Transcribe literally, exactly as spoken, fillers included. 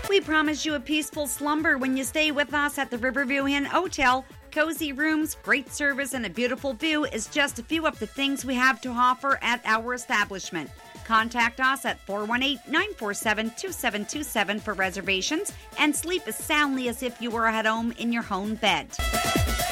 We promise you a peaceful slumber when you stay with us at the Riverview Inn Hotel. Cozy rooms, great service, and a beautiful view is just a few of the things we have to offer at our establishment. Contact us at four one eight, nine four seven, two seven two seven for reservations and sleep as soundly as if you were at home in your own bed.